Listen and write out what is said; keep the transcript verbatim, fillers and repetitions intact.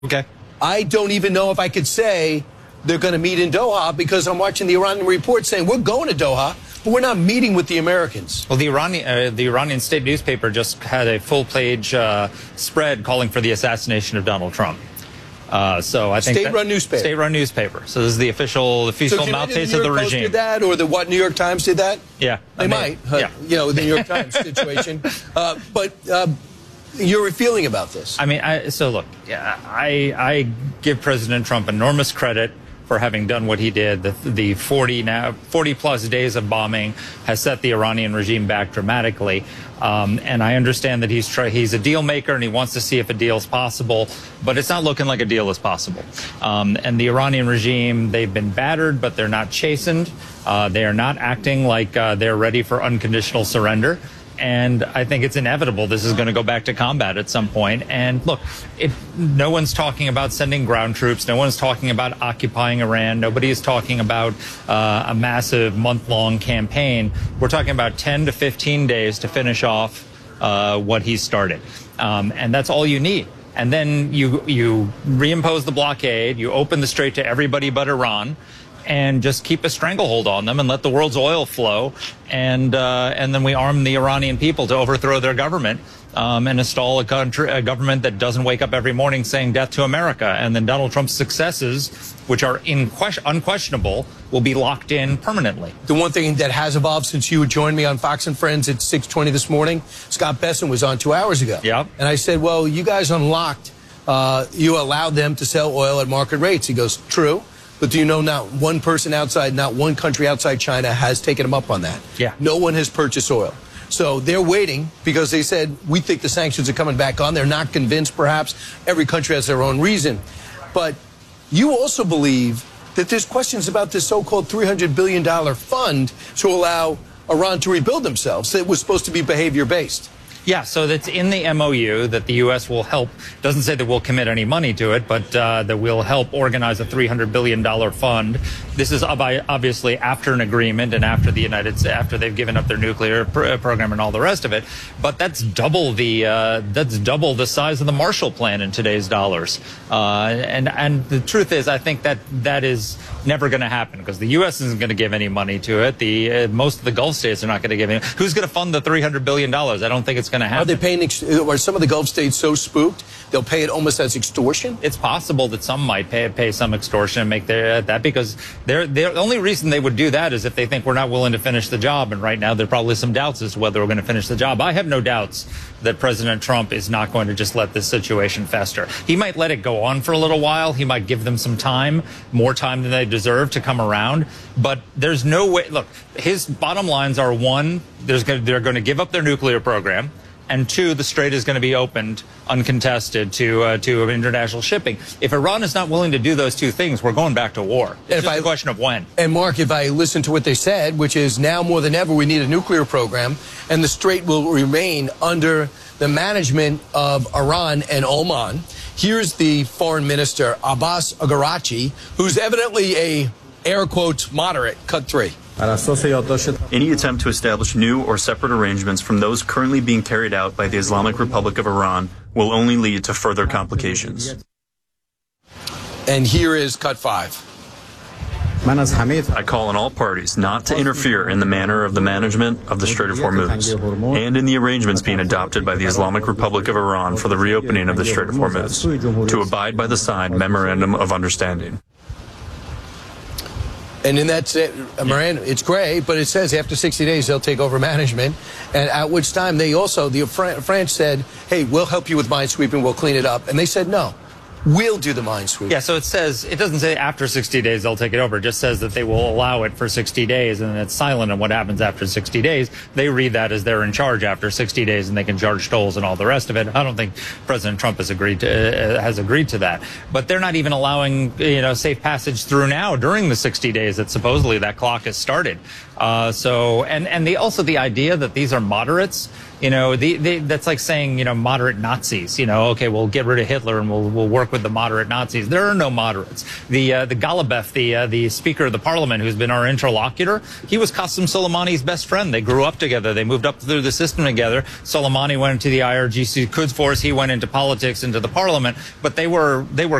Okay. I don't even know if I could say they're going to meet in Doha because I'm watching the Iranian report saying we're going to Doha, but we're not meeting with the Americans. Well, the Iranian, uh, the Iranian state newspaper just had a full-page uh, spread calling for the assassination of Donald Trump. Uh, so I think state-run newspaper. State-run neupaper. So this is the official, official so mouthpiece the of the Post regime. Did that, or the what New York Times did that? Yeah, they I mean, might. Uh, yeah. You know, the New York Times situation. Uh, but uh, your feeling about this? I mean, I, so look, I I give President Trump enormous credit for having done what he did. The, the forty now forty plus days of bombing has set the Iranian regime back dramatically. Um, and I understand that he's try, he's a deal maker and he wants to see if a deal is possible, but it's not looking like a deal is possible. Um, and the Iranian regime, they've been battered, but they're not chastened. Uh, they are not acting like uh, they're ready for unconditional surrender. And I think it's inevitable this is going to go back to combat at some point. And look, it, no one's talking about sending ground troops. No one's talking about occupying Iran. Nobody is talking about uh, a massive month-long campaign. We're talking about ten to fifteen days to finish off uh, what he started. Um, and that's all you need. And then you, you reimpose the blockade. You open the strait to everybody but Iran. And just keep a stranglehold on them and let the world's oil flow, and uh, and then we arm the Iranian people to overthrow their government um, and install a, country, a government that doesn't wake up every morning saying death to America. And then Donald Trump's successes, which are in question, unquestionable, will be locked in permanently. The one thing that has evolved since you joined me on Fox and Friends at six twenty this morning, Scott Besson was on two hours ago. Yeah. And I said, well, you guys unlocked, uh, you allowed them to sell oil at market rates. He goes, true. But do you know not one person outside, not one country outside China has taken them up on that? Yeah. No one has purchased oil. So they're waiting because they said, we think the sanctions are coming back on. They're not convinced, perhaps. Every country has their own reason. But you also believe that there's questions about this so-called three hundred billion dollar fund to allow Iran to rebuild themselves. That was supposed to be behavior-based. Yeah, so that's in the M O U that the U S will help. Doesn't say that we'll commit any money to it, but uh, that we'll help organize a three hundred billion dollar fund. This is obviously after an agreement and after the United States, after they've given up their nuclear pr program and all the rest of it. But that's double the uh, that's double the size of the Marshall Plan in today's dollars. Uh, and and the truth is, I think that that is never going to happen because the U S isn't going to give any money to it. The uh, most of the Gulf states are not going to give any. Who's going to fund the three hundred billion dollars? I don't think it's going to happen. Are they paying, are some of the Gulf states so spooked they'll pay it almost as extortion? It's possible that some might pay pay some extortion and make their, that because they're, they're, the only reason they would do that is if they think we're not willing to finish the job. And right now there are probably some doubts as to whether we're going to finish the job. I have no doubts that President Trump is not going to just let this situation fester. He might let it go on for a little while. He might give them some time, more time than they deserve to come around. But there's no way. Look, his bottom lines are, one, there's gonna, they're going to give up their nuclear program. And two, the strait is going to be opened uncontested to uh, to international shipping. If Iran is not willing to do those two things, we're going back to war. It's if just I, a question of when. And Mark, if I listen to what they said, which is now more than ever we need a nuclear program, and the strait will remain under the management of Iran and Oman. Here's the foreign minister, Abbas Araghchi, who's evidently a, air quotes, moderate, cut three. Any attempt to establish new or separate arrangements from those currently being carried out by the Islamic Republic of Iran will only lead to further complications. And here is cut five. I call on all parties not to interfere in the manner of the management of the Strait of Hormuz and in the arrangements being adopted by the Islamic Republic of Iran for the reopening of the Strait of Hormuz, to abide by the signed Memorandum of Understanding. And in that, uh, Miranda, it's gray, but it says after sixty days they'll take over management, and at which time they also, the France said, hey, we'll help you with minesweeping, we'll clean it up. And they said, no, we'll do the minesweeping. Yeah, so it says, it doesn't say after sixty days they'll take it over. It just says that they will allow it for sixty days, and it's silent on what happens after sixty days. They read that as they're in charge after sixty days, and they can charge tolls and all the rest of it. I don't think President Trump has agreed to uh, has agreed to that. But they're not even allowing, you know, safe passage through now during the sixty days that supposedly that clock has started. Uh, so, and, and the, also the idea that these are moderates, you know, the, the, that's like saying, you know, moderate Nazis, you know, okay, we'll get rid of Hitler and we'll, we'll work with the moderate Nazis. There are no moderates. The, uh, the Ghalibaf, the, uh, the Speaker of the Parliament, who's been our interlocutor, he was Qasem Soleimani's best friend. They grew up together. They moved up through the system together. Soleimani went into the I R G C Quds Force. He went into politics, into the parliament, but they were, they were